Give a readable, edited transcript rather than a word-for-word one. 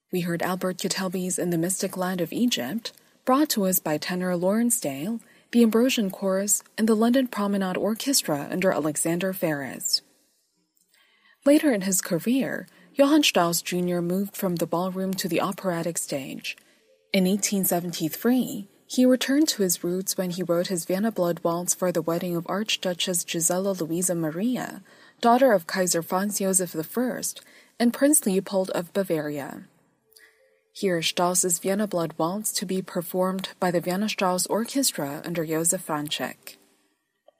We heard Albert Cutelby's In the Mystic Land of Egypt, brought to us by tenor Lawrence Dale, the Ambrosian Chorus, and the London Promenade Orchestra under Alexander Ferris. Later in his career, Johann Strauss Jr. moved from the ballroom to the operatic stage. In 1873, he returned to his roots when he wrote his Vienna Blood Waltz for the wedding of Archduchess Gisela Louisa Maria, daughter of Kaiser Franz Joseph I, and Prince Leopold of Bavaria. Here is Strauss's Vienna Blood Waltz to be performed by the Vienna Strauss Orchestra under Josef Franchek.